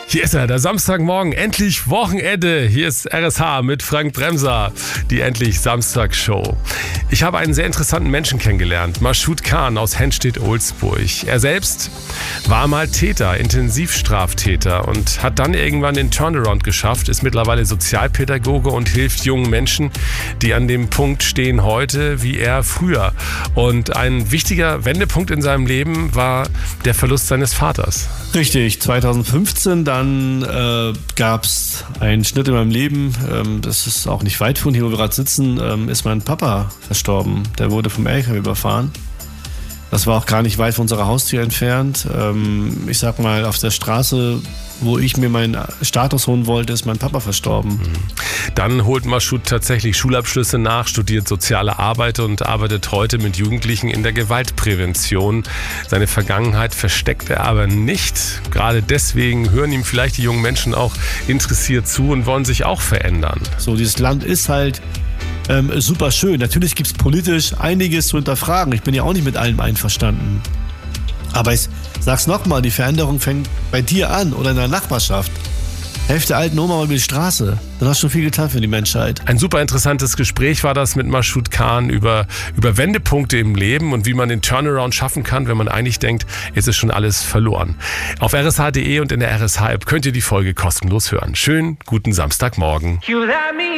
Hier ist er, der Samstagmorgen, endlich Wochenende. Hier ist RSH mit Frank Bremser, die Endlich Samstag-Show. Ich habe einen sehr interessanten Menschen kennengelernt, Mashoud Khan aus Henstedt-Olsburg. Er selbst war mal Täter, Intensivstraftäter und hat dann irgendwann den Turnaround geschafft, ist mittlerweile Sozialpädagoge und hilft jungen Menschen, die an dem Punkt stehen heute wie er früher. Und ein wichtiger Wendepunkt in seinem Leben war der Verlust seines Vaters. Richtig, 2015, dann gab es einen Schnitt in meinem Leben, das ist auch nicht weit von hier, wo wir gerade sitzen, ist mein Papa verstorben. Der wurde vom LKW überfahren. Das war auch gar nicht weit von unserer Haustür entfernt. Ich sag mal, auf der Straße, wo ich mir meinen Status holen wollte, ist mein Papa verstorben. Dann holt Mashoud tatsächlich Schulabschlüsse nach, studiert soziale Arbeit und arbeitet heute mit Jugendlichen in der Gewaltprävention. Seine Vergangenheit versteckt er aber nicht. Gerade deswegen hören ihm vielleicht die jungen Menschen auch interessiert zu und wollen sich auch verändern. So, dieses Land ist halt super schön. Natürlich gibt es politisch einiges zu hinterfragen. Ich bin ja auch nicht mit allem einverstanden. Aber ich sag's nochmal, die Veränderung fängt bei dir an oder in der Nachbarschaft. Helf der alten Oma mal über die Straße. Dann hast du schon viel getan für die Menschheit. Ein super interessantes Gespräch war das mit Mashoud Khan über Wendepunkte im Leben und wie man den Turnaround schaffen kann, wenn man eigentlich denkt, jetzt ist schon alles verloren. Auf rsh.de und in der RSH-App könnt ihr die Folge kostenlos hören. Schönen guten Samstagmorgen.